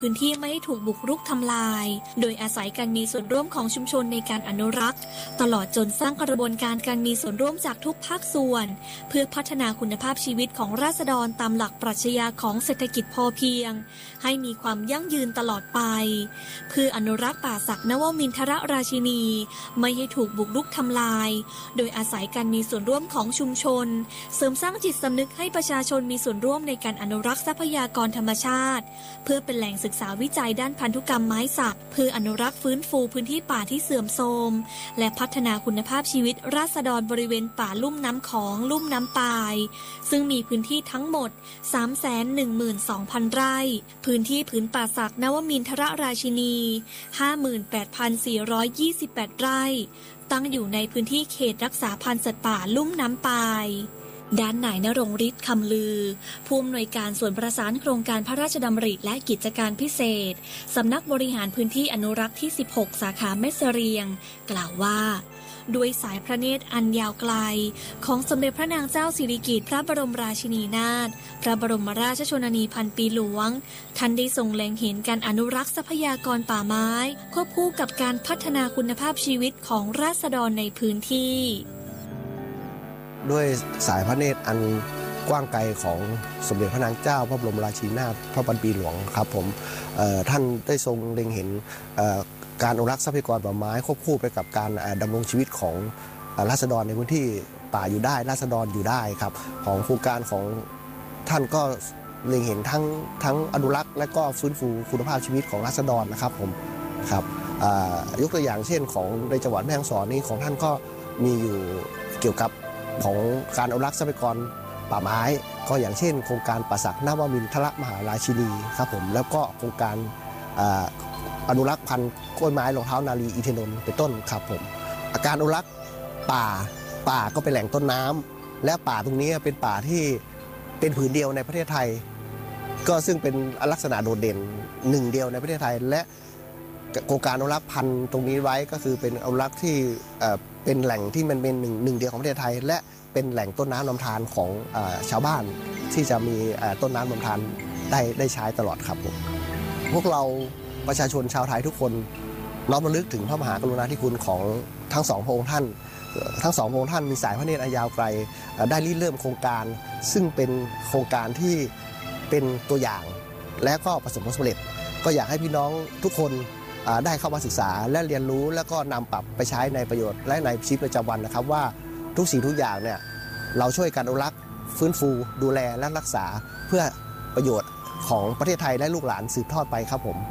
พื้นที่ไม่ให้ถูกบุกรุกทำลายโดยอาศัยการมีส่วนร่วมของชุมชนในการอนุรักษ์ตลอดจนสร้างกระบวนการมีส่วนร่วมจากทุกภาคส่วนเพื่อพัฒนาคุณภาพชีวิตของราษฎรตามหลักปรัชญาของเศรษฐกิจพอเพียงให้มีความยั่งยืนตลอดไปเพื่ออนุรักษ์ป่าศักนวมินทรราชินีไม่ให้ถูกบุกรุกทำลายโดยอาศัยการมีส่วนร่วมของชุมชนเสริมสร้างจิตสำนึกให้ประชาชนมีส่วนร่วมในการอนุรักษ์ทรัพยากรธรรมชาติเพื่อเป็นแหล่งศึกษาวิจัยด้านพันธุกรรมไม้สักเพื่ออนุรักษ์ฟื้นฟูพื้นที่ป่าที่เสื่อมโทรมและพัฒนาคุณภาพชีวิตราษฎรบริเวณป่าลุ่มน้ำของลุ่มน้ำปายซึ่งมีพื้นที่ทั้งหมด 312,000 ไร่พื้นที่ผืนป่าศักนวมินทรราชินี 58,428 ไร่ตั้งอยู่ในพื้นที่เขตรักษาพันธุ์สัตว์ป่าลุ่มน้ำปายด้านนายณรงค์ฤทธิ์คำลือผู้อำนวยการส่วนประสานโครงการพระราชดำริและกิจการพิเศษสำนักบริหารพื้นที่อนุรักษ์ที่ 16 สาขาแม่เสรียงกล่าวว่าด้วยสายพระเนตรอันยาวไกลของสมเด็จพระนางเจ้าสิริกิติ์พระบรมราชินีนาถพระบรมราชชนนีพันปีหลวงท่านได้ทรงเล็งเห็นการอนุรักษ์ทรัพยากรป่าไม้ควบคู่กับการพัฒนาคุณภาพชีวิตของราษฎรในพื้นที่ด้วยสายพระเนตรอันกว้างไกลของสมเด็จพระนางเจ้าพระบรมราชินีนาถพระพันปีหลวงครับผมท่านได้ทรงเล็งเห็นการอนุรักษ์ทรัพยากรป่าไม้ควบคู่ไปกับการดำรงชีวิตของราษฎรในพื้นที่ป่าอยู่ได้ราษฎรอยู่ได้ครับของโครงการของท่านก็เล็งเห็นทั้งอนุรักษ์และก็ฟื้นฟูคุณภาพชีวิตของราษฎรนะครับผมครับยกตัวอย่างเช่นของในจังหวัดแม่ฮ่องสอนนี้ของท่านก็มีอยู่เกี่ยวกับของการอนุรักษ์ทรัพยากรป่าไม้ก็อย่างเช่นโครงการป่าศักนวมินทรมหาราชินีครับผมแล้วก็โครงการอนุรักษ์พันธุ์กล้วยไม้รองเท้านารีอินทนนท์เป็นต้นครับผมการอนุรักษ์ป่าก็เป็นแหล่งต้นน้ำและป่าตรงนี้เป็นป่าที่เป็นผืนเดียวในประเทศไทยก็ซึ่งเป็นลักษณะโดดเด่นหนึ่งเดียวในประเทศไทยและโครงการอนุรักษ์พันธุ์ตรงนี้ไว้ก็คือเป็นอนุรักษ์ที่เป็นแหล่งที่มันเป็นหนึ่งเดียวของประเทศไทยและเป็นแหล่งต้นน้ำลำธารของชาวบ้านที่จะมีต้นน้ำลำธารได้ใช้ตลอดครับผมพวกเราประชาชนชาวไทยทุกคนน้อมรำลึกถึงพระมหากรุณาธิคุณของทั้งสองพระองค์ท่านมีสายพระเนตรอันยาวไกลได้ริเริ่มโครงการซึ่งเป็นโครงการที่เป็นตัวอย่างและก็ประสบผลสำเร็จก็อยากให้พี่น้องทุกคนได้เข้ามาศึกษาและเรียนรู้แล้วก็นำปรับไปใช้ในประโยชน์และในชีวิตประจำวันนะครับว่าทุกสิ่งทุกอย่างเนี่ยเราช่วยกันอนุรักษ์ฟื้นฟูดูแลและรักษาเพื่อประโยชน์ของประเทศไทยและลูกหลานสืบทอดไปครับผม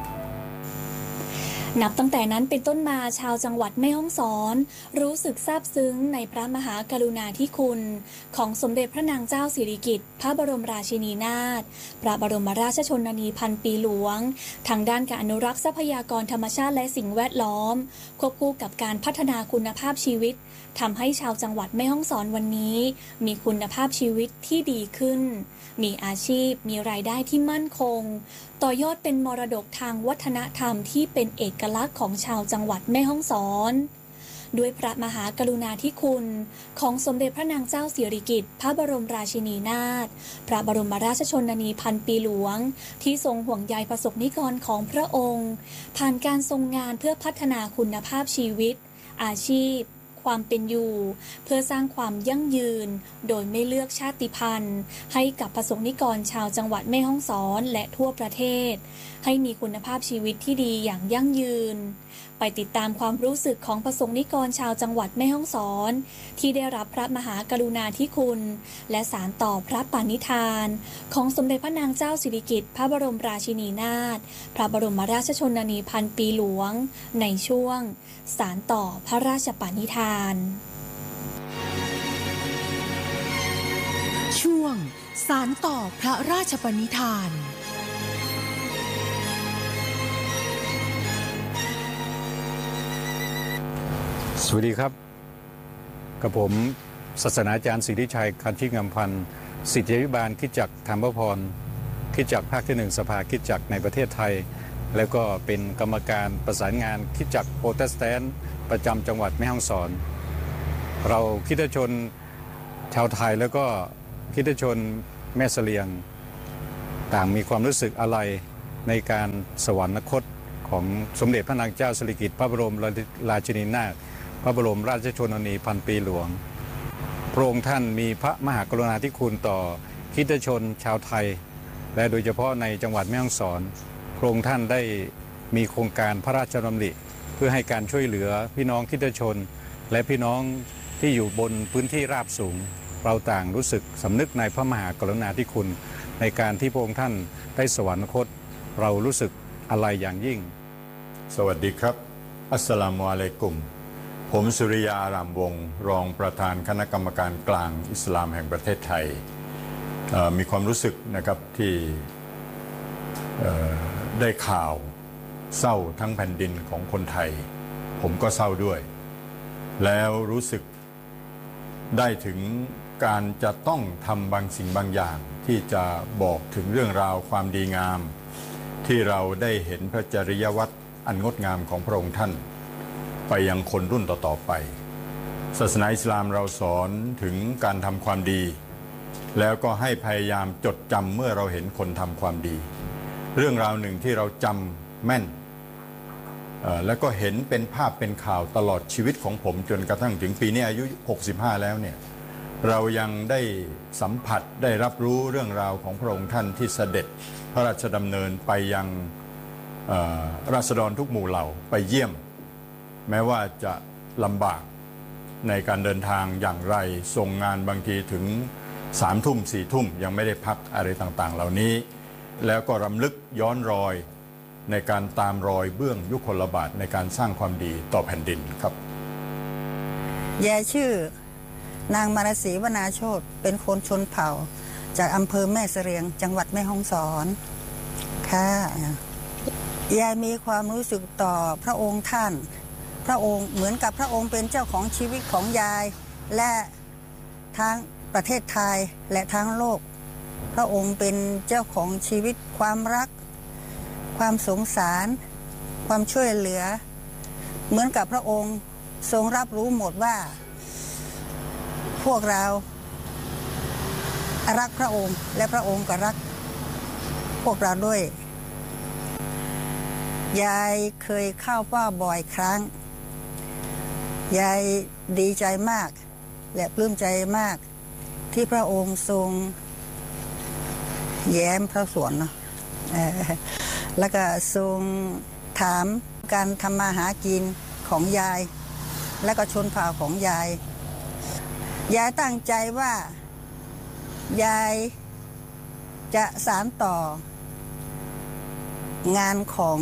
นับตั้งแต่นั้นเป็นต้นมาชาวจังหวัดแม่ฮ่องสอนรู้สึกซาบซึ้งในพระมหากรุณาธิคุณของสมเด็จพระนางเจ้าสิริกิติ์พระบรมราชินีนาถพระบรมราชชนนีพันปีหลวงทางด้านการอนุรักษ์ทรัพยากรธรรมชาติและสิ่งแวดล้อมควบคู่กับการพัฒนาคุณภาพชีวิตทำให้ชาวจังหวัดแม่ฮ่องสอนวันนี้มีคุณภาพชีวิตที่ดีขึ้นมีอาชีพมีรายได้ที่มั่นคงต่อยอดเป็นมรดกทางวัฒนธรรมที่เป็นเอกลักษณ์ของชาวจังหวัดแม่ฮ่องสอนด้วยพระมหากรุณาธิคุณของสมเด็จพระนางเจ้าสิริกิติ์พระบรมราชินีนาถพระบรมราชชนนีพันปีหลวงที่ทรงห่วงใยประสบนิกรของพระองค์ผ่านการทรงงานเพื่อพัฒนาคุณภาพชีวิตอาชีพความเป็นอยู่เพื่อสร้างความยั่งยืนโดยไม่เลือกชาติพันธุ์ให้กับประสบนิกรชาวจังหวัดแม่ฮ่องสอนและทั่วประเทศให้มีคุณภาพชีวิตที่ดีอย่างยั่งยืนไปติดตามความรู้สึกของประสบนิกรชาวจังหวัดแม่ฮ่องสอนที่ได้รับพระมหากรุณาธิคุณและสานต่อพระปณิธานของสมเด็จพระนางเจ้าสิริกิติ์พระบรมราชินีนาถพระบรมราชชนนีพันปีหลวงในช่วงสานต่อพระราชปณิธานช่วงสานต่อพระราชปณิธานสวัสดีครับกับผมศาสนาจารย์สิทธิชัยคันธิงามพันธ์ศิษยาภิบาลคริสตจักรธรรมพรคริสตจักรภาคที่1สภาคริสตจักรในประเทศไทยแล้วก็เป็นกรรมการประสานงานคริสตจักรโปรเตสแตนต์ประจำจังหวัดแม่ฮ่องสอนเราคริสตชนชาวไทยแล้วก็คริสตชนแม่เสลียงต่างมีความรู้สึกอะไรในการสวรรคตของสมเด็จพระนางเจ้าสิริกิติ์พระบรมราชินีนาถพระบรมราชชนนีพันปีหลวงพระองค์ท่านมีพระมหากรุณาธิคุณต่อคริสตชนชาวไทยและโดยเฉพาะในจังหวัดแม่ฮ่องสอนพระองค์ท่านได้มีโครงการพระราชดำริเพื่อให้การช่วยเหลือพี่น้องคริสตชนและพี่น้องที่อยู่บนพื้นที่ราบสูงเราต่างรู้สึกสำนึกในพระมหากรุณาธิคุณในการที่พระองค์ท่านได้สวรรคตเรารู้สึกอาลัยอย่างยิ่งสวัสดีครับอัสสลามุอะลัยกุมผมสุริยาอารามวงศ์รองประธานคณะกรรมการกลางอิสลามแห่งประเทศไทยมีความรู้สึกนะครับที่ได้ข่าวเศร้าทั้งแผ่นดินของคนไทยผมก็เศร้าด้วยแล้วรู้สึกได้ถึงการจะต้องทำบางสิ่งบางอย่างที่จะบอกถึงเรื่องราวความดีงามที่เราได้เห็นพระจริยวัตรอันงดงามของพระองค์ท่านไปยังคนรุ่นต่อๆไปศาสนาอิสลามเราสอนถึงการทำความดีแล้วก็ให้พยายามจดจำเมื่อเราเห็นคนทำความดีเรื่องราวหนึ่งที่เราจำแม่นแล้วก็เห็นเป็นภาพเป็นข่าวตลอดชีวิตของผมจนกระทั่งถึงปีนี้อายุ65แล้วเนี่ยเรายังได้สัมผัสได้รับรู้เรื่องราวของพระองค์ท่านที่เสด็จพระราชดำเนินไปยังราษฎรทุกหมู่เหล่าไปเยี่ยมแม้ว่าจะลำบากในการเดินทางอย่างไรส่งงานบางทีถึง3 ทุ่ม 4 ทุ่มยังไม่ได้พักอะไรต่างๆเหล่านี้แล้วก็รำลึกย้อนรอยในการตามรอยเบื้องยุคลบาทในการสร้างความดีต่อแผ่นดินครับยายชื่อนางมารสีวนาโชติเป็นคนชนเผ่าจากอำเภอแม่เสรียงจังหวัดแม่ฮ่องสอนค่ะยายมีความรู้สึกต่อพระองค์ท่านพระองค์เหมือนกับพระองค์เป็นเจ้าของชีวิตของยายและทั้งประเทศไทยและทั้งโลกพระองค์เป็นเจ้าของชีวิตความรักความสงสารความช่วยเหลือเหมือนกับพระองค์ทรงรับรู้หมดว่าพวกเรารักพระองค์และพระองค์ก็รักพวกเราด้วยยายเคยเข้าเฝ้าบ่อยครั้งยายดีใจมากและปลื้มใจมากที่พระองค์ทรงแย้มพระสวนแล้วก็ทรงถามการทำมาหากินของยายและก็ชนเผ่าของยายตั้งใจว่ายายจะสานต่องานของ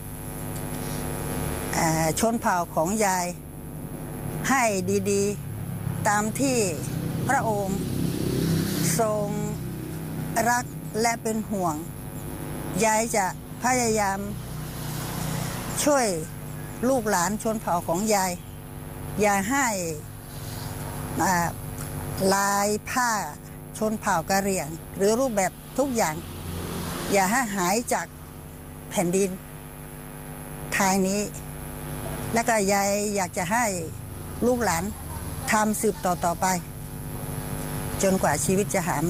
ชนเผ่าของยายให้ดีๆตามที่พระองค์ทรงรักและเป็นห่วงยายจะพยายามช่วยลูกหลานชนเผ่าของยายอย่าให้ลายผ้าชนเผ่ากะเหรี่ยงหรือรูปแบบทุกอย่างอย่าให้หายจากแผ่นดินไทยนี้และก็ยายอยากจะให้ลูกหลานทำสืบต่อไปจนกว่าชีวิตจะหาไม่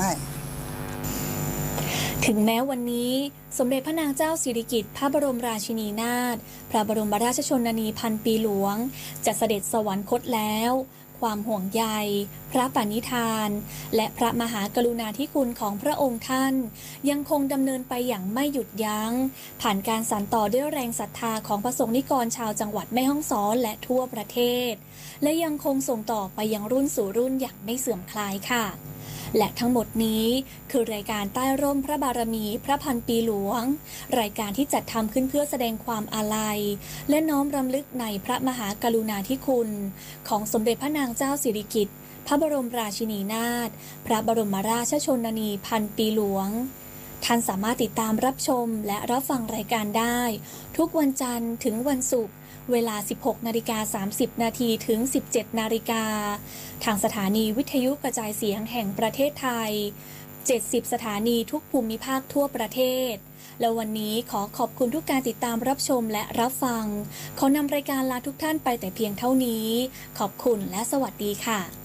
ถึงแม้วันนี้สมเด็จพระนางเจ้าสิริกิติ์พระบรมราชินีนาถพระบรมราชชนนีพันปีหลวงจะเสด็จสวรรคตแล้วความห่วงใยพระปณิธานและพระมหากรุณาธิคุณของพระองค์ท่านยังคงดำเนินไปอย่างไม่หยุดยั้งผ่านการสานต่อด้วยแรงศรัทธาของพระสงฆ์นิกรชาวจังหวัดแม่ฮ่องสอนและทั่วประเทศและยังคงส่งต่อไปยังรุ่นสู่รุ่นอย่างไม่เสื่อมคลายค่ะและทั้งหมดนี้คือรายการใต้ร่มพระบารมีพระพันปีหลวงรายการที่จัดทำขึ้นเพื่อแสดงความอาลัยและน้อมรำลึกในพระมหากรุณาธิคุณของสมเด็จพระนางเจ้าสิริกิติ์พระบรมราชินีนาถพระบรมราชชนนีพันปีหลวงท่านสามารถติดตามรับชมและรับฟังรายการได้ทุกวันจันทร์ถึงวันศุกร์เวลา 16:30 น.ถึง 17:00 น.ทางสถานีวิทยุกระจายเสียงแห่งประเทศไทย 70 สถานีทุกภูมิภาคทั่วประเทศและวันนี้ขอขอบคุณทุกการติดตามรับชมและรับฟังขอนำรายการลาทุกท่านไปแต่เพียงเท่านี้ขอบคุณและสวัสดีค่ะ